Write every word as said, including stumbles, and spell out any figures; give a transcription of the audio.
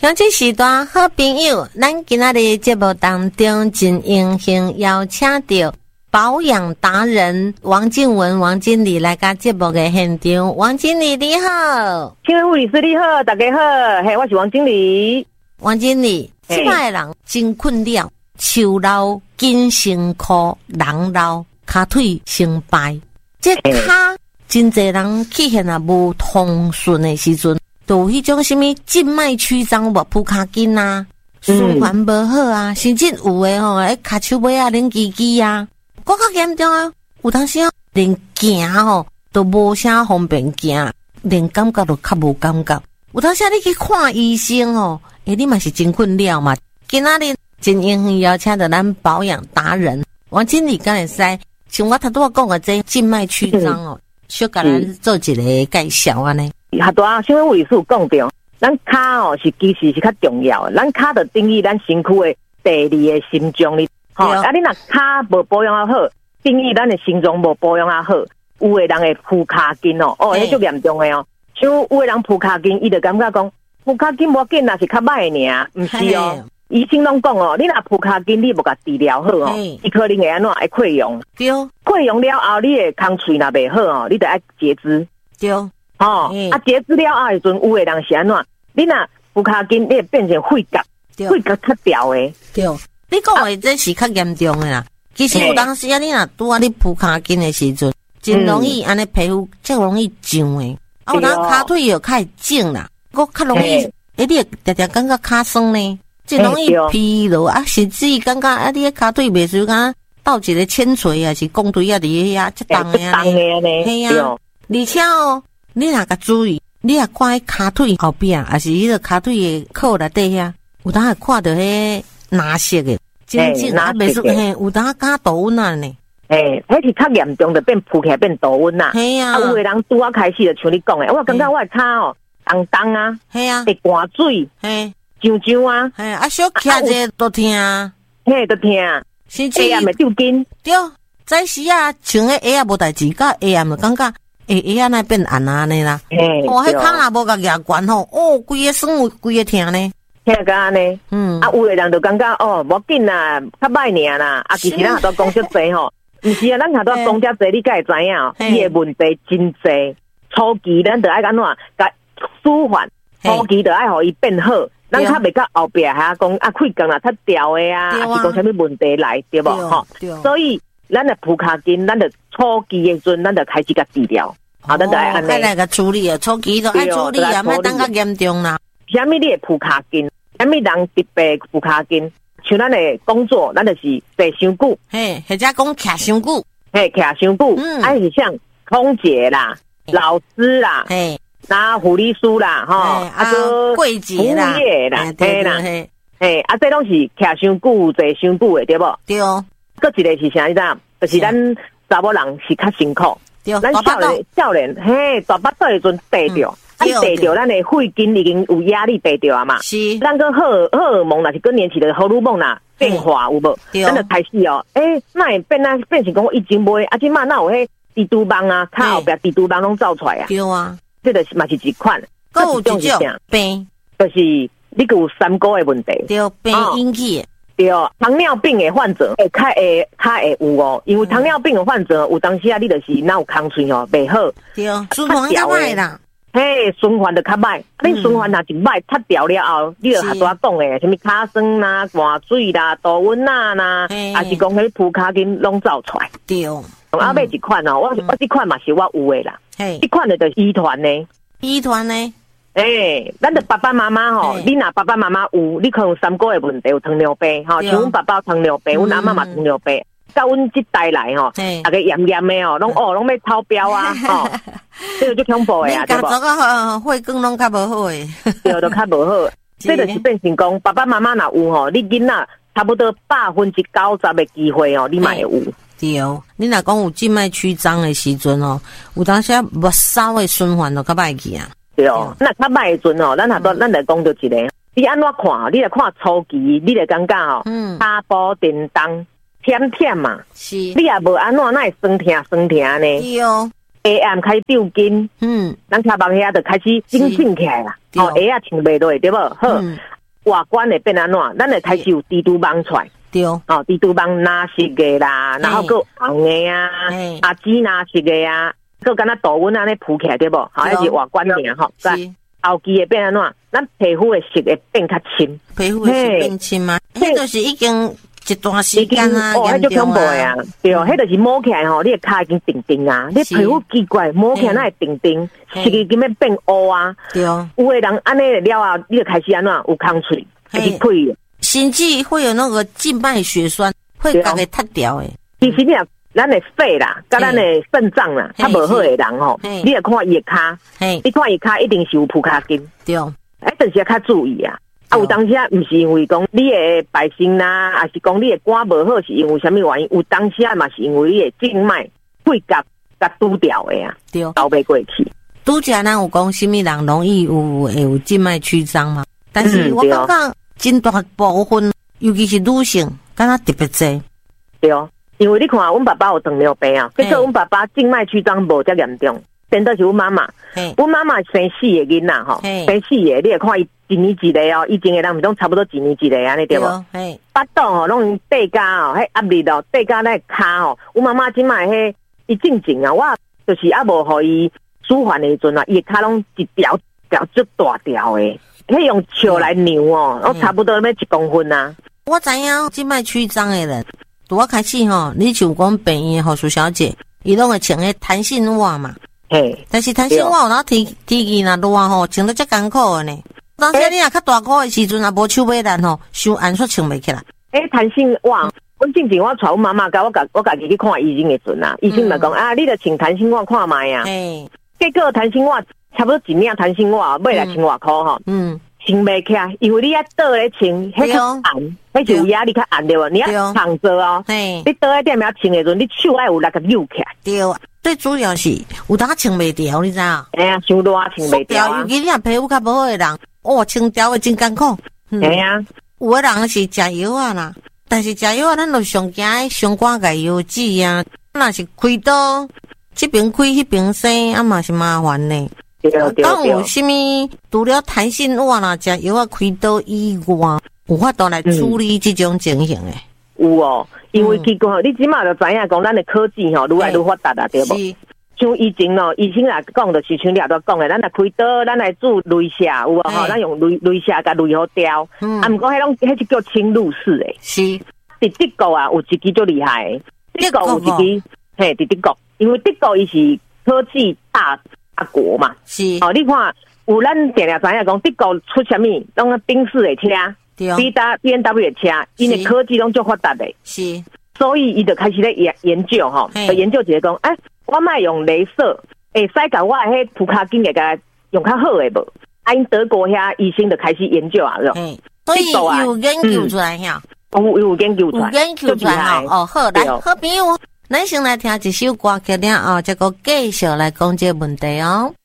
乡亲时代好朋友，咱今仔日节目当中真荣幸邀请到保养达人王静雯王经理来到节目的现场。王经理你好。 青云护理师你好，大家好，嘿，我是王经理。 王经理，现在的人真困扰，手老筋生苦，人老脚腿生败，这脚真侪人起现啊无通顺的时阵。有迄种什么静脉曲张无扑骹筋啊，循环无好啊，甚至有诶吼，诶骹手尾啊冷叽叽啊，更较严重啊。有当时啊，连行吼都无啥方便行，连感觉都较无感觉。有当时你去看医生吼，诶、欸，你嘛是真困扰嘛。今仔日真荣幸邀请到咱保养达人王经理，敢会使像我头拄仔讲诶这静脉曲张哦，小甲咱做一个介绍安尼。 好多啊，新闻护理师有讲到，咱脚哦是其实是较重要的，咱脚就等于咱身躯的第二个心脏哩。吼、哦，啊你若脚无保养啊好，等于咱的心脏无保养啊好，有的人会扑骹筋哦，哦，迄足严重的哦。像有的人扑骹筋，伊就感觉讲扑骹筋无要紧，那是较歹的尔，毋是哦。医生拢讲哦，你若扑骹筋，你无甲治疗好哦，伊可能会安怎会溃疡。对，溃疡了后，你的空喙若袂好哦，你得爱截肢。对。哦，嗯、啊，截肢了后，时阵有的人是安怎？你若扑骹筋，你会变成血角，血角较掉诶。对， 你讲的这是较严重的啦。其实有当时啊，你若拄啊，你扑骹筋的时阵，真容易安尼皮肤较容易痒诶。啊，有当骹腿又较紧啦，佫较容易，诶，你会常常感觉骹酸呢，真容易疲劳啊，甚至于感觉啊，你的骹腿袂输敢倒一个铅锤啊，是钢锤啊，伫遐呀，即重诶啊，嘿啊，而且哦。你若甲注意，你若看迄骹腿后边，还是迄个骹腿的裤内底遐，有当会看到迄蓝色的，真正啊袂输嘿，有当敢倒温啊呢。 诶，迄是较严重，就变扑起来变倒温啦。嘿啊，啊有的人拄啊开始就像你讲的，我感觉我的骹哦，红红啊，嘿啊，会汗水，嘿，痒痒啊，嘿啊，小徛者都痛， 嘿都痛，甚至下暗会抽筋。对， 早时啊，穿迄鞋啊无代志，甲下暗就感觉。诶，鞋啊，那变红啊呢啦！哦，迄骹若无甲夹悬吼，哦，规个酸，规个疼呢， 疼个安尼。嗯，啊，有的人就感觉哦，无紧啦，较歹尔啦。啊，其实咱下多讲遮济吼，毋是啊，咱下多讲遮济，你才会知影哦，伊的问题真济。初期咱就爱安怎，甲舒缓，初期就爱互伊变好，咱较袂到后壁还讲啊，血管啊太掉的啊，还是讲啥物问题来，对无吼？所以。咱的扑骹筋，咱的初期的时阵，咱就开始甲治疗，好，咱就爱安尼。 来个处理啊，初期就爱处理啊，莫等较严重啦。 啥物你会扑骹筋？啥物人特别扑骹筋？像咱的工作，咱就是坐伤久， 嘿，或者讲徛伤久， 嘿，徛伤久，嗯，还是像空姐啦、老师啦，嘿，那护理师啦，吼，啊个柜姐啦， 服务业啦，嘿啦，嘿，啊，这拢是徛伤久、坐伤久的，对不？对。搁一个是啥？你知道？就是咱查某人是较辛苦，咱少年少年嘿，大巴肚的时阵爬着，咱爬着，咱的血筋已经有压力爬着啊嘛。是，咱个荷荷尔蒙若是更年期的荷尔蒙啦变化有无？咱就开始哦，诶，那会变啊变成讲我已经袂，啊，即马哪有迄蜘蛛网啊，骹后壁蜘蛛网拢走出来啊。对啊，这就是嘛是一款， 还有一种病， 就是你有三高的问题， 对，病引起的。 对，糖尿病的患者会较会较会有哦，因为糖尿病的患者有当时啊，你就是哪有空喙哦，袂好。对， 循环较歹啦。 嘿，循环就较歹，你循环若是歹，塌掉了后，你就下多讲诶，什么骹酸啦、汗水啦、倒温啦啦，还是讲迄扑骹筋拢走出来。对，啊，买一款哦，我我这款嘛是我有诶啦。嘿，这款的就是医团呢， 医团呢。 诶、欸，咱的爸爸妈妈吼，你若爸爸妈妈有，你可能有三个的问题，有糖尿病吼，像阮爸爸有糖尿病，阮阿嬷嘛糖尿病，到阮这代来吼，大家炎炎的哦，拢哦拢要超标啊，吼，这个就恐怖的啊，对不？ 这个血管拢较无好诶， 对，都较无好，这就是变成讲爸爸妈妈若有吼，你囡仔差不多百分之九十的机会哦，你嘛会有。 对，你若讲有静脉曲张的时阵哦，有当时目梢的循环都较歹去啊。 对哦，那较歹的阵哦，咱下多咱来讲到一个，你安怎看？你来看初期，你来感觉哦，嗯，骹步震动、忝忝嘛，是，你也无安怎，那会酸痛酸痛呢？对哦，下暗开始抽筋，嗯，咱骹目遐就开始紧紧起来啦，哦，鞋啊穿袂落，对不？好， 外观会变安怎？咱会开始有蜘蛛网出来。 对，哦， 蜘蛛网蓝色的啦，然后个红的啊，啊紫蓝色的啊，个敢若图文安尼铺起来对无？好，迄是外观尔吼。是。后期会变安怎？咱皮肤的色会变较深。 皮肤的色变深吗？迄就是已经一段时间啊， 哦，迄就恐怖的啊。对，迄就是摸起来吼，你的骹已经定定啊，你皮肤奇怪，摸起来那会定定，色已经要变乌啊。对。有的人安尼了后，你就开始安怎有空喙，开始溃。 甚至会有那个静脉血栓，会甲给塌掉诶。 其实你啊，咱的肺啦，甲咱的肾脏啦，较无好的人吼，你来看伊的骹，你看伊骹一定是有蹼骹筋。对，哎，就是要较注意啊。啊，有当时啊，毋是因为讲你的百姓啦，还是讲你的肝无好，是因为什么原因？有当时啊嘛，是因为你的静脉会甲甲堵掉的啊，对，倒袂过去。 拄则咱有讲什么人容易有会有静脉曲张嘛？但是我感觉。真大部分，尤其是女性，敢若特别多。 对哦，因为你看，阮爸爸有糖尿病啊，结果阮爸爸静脉曲张无遮严重，变倒是阮妈妈。阮妈妈生四个囡仔吼，生四个，你会看伊一年一个哦，以前的人毋拢差不多一年一个安尼对无？巴肚吼，拢地家哦，迄压力哦，地家那骹吼，阮妈妈即摆迄伊静静啊，我就是啊无互伊舒缓的时阵啊，伊骹拢一条条足大条的。可以用球来扭哦，我差不多要一公分啊。 我知影静脉曲张的人，拄我开始吼，你像讲病院的护士小姐，伊拢会穿迄弹性袜嘛。嘿，但是弹性袜有哪天天气若热吼，穿得遮艰苦的呢。当时你若较大块的时阵，也无手尾力吼，伤暗煞穿袂起来。 诶，弹性袜，阮之前我带阮妈妈甲我甲我家己去看医生的时阵啊，医生嘛讲啊，你着穿弹性袜看卖啊。嘿，结果弹性袜。差不多一领弹性袜，买来千外块吼，嗯，穿袂起来，因为你啊倒咧穿，迄较暗，迄就有压力较暗对无？你要躺着哦，你倒在店面穿的时阵，你手爱有那个扭起来。对， 最主要是有当穿袂掉，你知影？ 哎呀，伤热穿袂掉。 尤其你若皮肤较无好的人，哦，穿掉会真艰苦。 哎呀， 有的人是食药啊啦，但是食药啊，咱就上惊伤肝解药剂啊，若是开刀，这边开迄边生，啊嘛是麻烦呢。当有啥物除了弹性袜啦，食药啊开刀以外，有法度来处理这种情形诶？ 有哦，因为结果你即马就知影讲，咱的科技吼愈来愈发达啦，对无？像以前咯，以前来讲就是像你也都讲诶，咱来开刀，咱来做镭射有无吼？咱用镭镭射甲镭好雕，啊，毋过迄种迄是叫侵入式诶。是，伫德国啊，有一支最厉害诶，德国有一支，嘿，伫德国，因为德国伊是科技大。大国嘛，是哦，你看有咱定定知影讲德国出啥物，拢宾士的车，比达 B M W 的车，因为科技拢足发达的，是，所以伊就开始咧研研究吼，就研究一个讲，哎，我卖用镭射，会使甲我迄涂骹筋个甲用较好的无？啊，因德国遐医生就开始研究啊，咯， 所以有研究出来呀， 有有研究出来， 有研究出来哦，好，来，好朋友。咱先来听一首歌曲了后，再个继续来讲这个问题哦。